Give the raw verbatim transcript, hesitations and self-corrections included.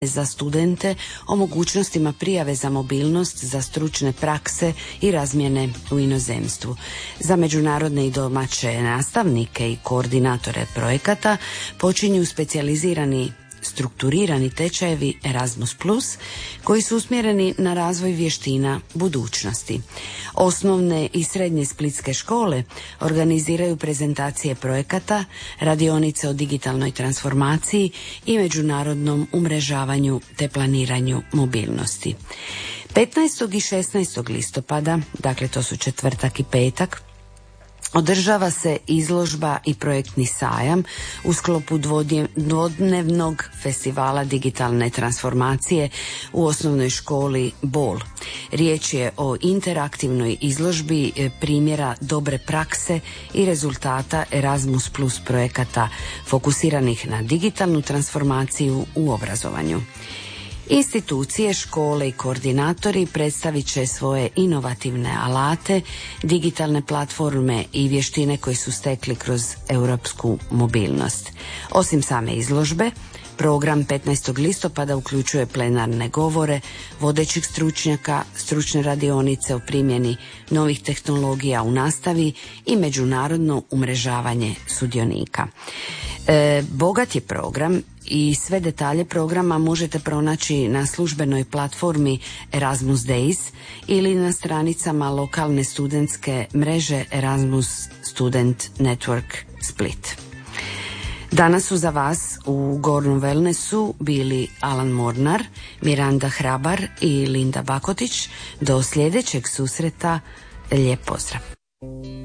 za studente o mogućnostima prijave za mobilnost, za stručne prakse i razmjene u inozemstvu. Za međunarodne i domaće nastavnike i koordinatore projekata počinju specijalizirani strukturirani tečajevi Erasmus plus, koji su usmjereni na razvoj vještina budućnosti. Osnovne i srednje splitske škole organiziraju prezentacije projekata, radionice o digitalnoj transformaciji i međunarodnom umrežavanju te planiranju mobilnosti. petnaestog i šesnaestog listopada, dakle to su četvrtak i petak, održava se izložba i projektni sajam u sklopu dvodnevnog festivala digitalne transformacije u osnovnoj školi Bol. Riječ je o interaktivnoj izložbi primjera dobre prakse i rezultata Erasmus plus projekata fokusiranih na digitalnu transformaciju u obrazovanju. Institucije, škole i koordinatori predstavit će svoje inovativne alate, digitalne platforme i vještine koje su stekli kroz europsku mobilnost. Osim same izložbe, program petnaestog listopada uključuje plenarne govore vodećih stručnjaka, stručne radionice o primjeni novih tehnologija u nastavi i međunarodno umrežavanje sudionika. E, bogat je program i sve detalje programa možete pronaći na službenoj platformi Erasmus Days ili na stranicama lokalne studentske mreže Erasmus Student Network Split. Danas su za vas u Gornjem Wellnessu bili Alan Mornar, Miranda Hrabar i Linda Bakotić. Do sljedećeg susreta, lijep pozdrav.